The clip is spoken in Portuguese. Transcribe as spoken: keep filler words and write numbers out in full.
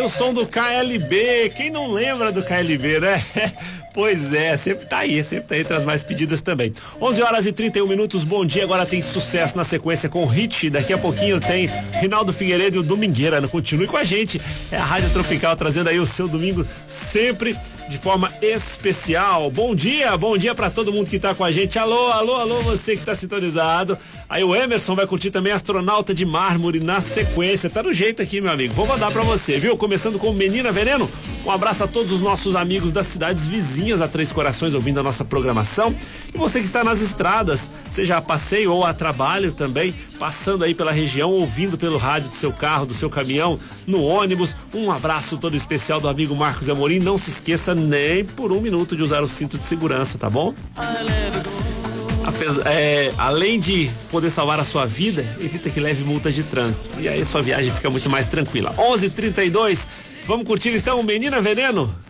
o som do K L B. Quem não lembra do K L B, né? Pois é, sempre tá aí, sempre tá aí entre as mais pedidas também. onze horas e trinta e um minutos, bom dia. Agora tem sucesso na sequência com o Hit. Daqui a pouquinho tem Rinaldo Figueiredo e o Domingueira. Continue com a gente. É a Rádio Tropical trazendo aí o seu domingo sempre de forma especial. Bom dia, bom dia pra todo mundo que tá com a gente. Alô, alô, alô, você que tá sintonizado. Aí o Emerson vai curtir também Astronauta de Mármore na sequência. Tá no jeito aqui, meu amigo. Vou mandar pra você, viu? Começando com Menina Veneno. Um abraço a todos os nossos amigos das cidades vizinhas a Três Corações ouvindo a nossa programação. E você que está nas estradas, seja a passeio ou a trabalho também, passando aí pela região, ouvindo pelo rádio do seu carro, do seu caminhão, no ônibus. Um abraço todo especial do amigo Marcos Amorim. Não se esqueça nem por um minuto de usar o cinto de segurança, tá bom? Apesar, é, além de poder salvar a sua vida, evita que leve multas de trânsito. E aí a sua viagem fica muito mais tranquila. onze e trinta e dois, vamos curtir então o Menina Veneno?